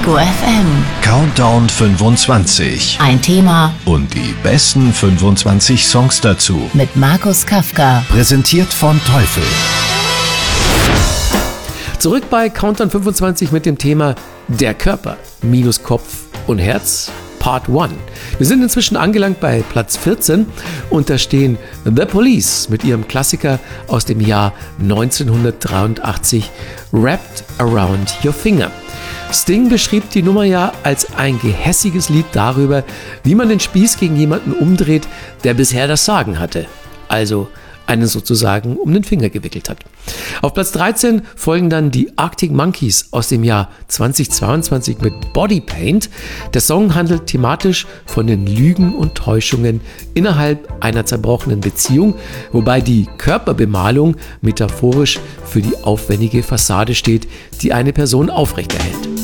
Ego FM. Countdown 25. Ein Thema Und die besten 25 Songs dazu. mit Markus Kafka. Präsentiert von Teufel. Zurück bei Countdown 25 mit dem Thema Der Körper minus Kopf und Herz Part 1. Wir sind inzwischen angelangt bei Platz 14 und da stehen The Police mit ihrem Klassiker aus dem Jahr 1983 Wrapped Around Your Finger. Sting beschrieb die Nummer ja als ein gehässiges Lied darüber, wie man den Spieß gegen jemanden umdreht, der bisher das Sagen hatte. Also einen sozusagen um den Finger gewickelt hat. Auf Platz 13 folgen dann die Arctic Monkeys aus dem Jahr 2022 mit Body Paint. Der Song handelt thematisch von den Lügen und Täuschungen innerhalb einer zerbrochenen Beziehung, wobei die Körperbemalung metaphorisch für die aufwendige Fassade steht, die eine Person aufrechterhält.